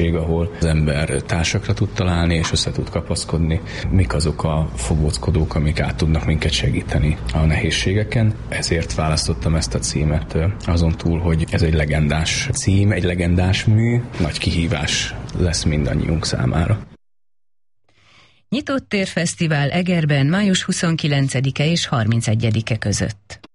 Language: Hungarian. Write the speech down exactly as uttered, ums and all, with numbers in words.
közösség, ahol az ember társakra tud találni és össze tud kapaszkodni. Mik azok a fogóckodók, amik át tudnak minket segíteni a nehézségeken. Ezért választottam ezt a címet, azon túl, hogy ez egy legendás cím, egy legendás mű, nagy kihívás lesz mindannyiunk számára. Nyitott tér fesztivál Egerben május huszonkilencedike és harmincegyedike között.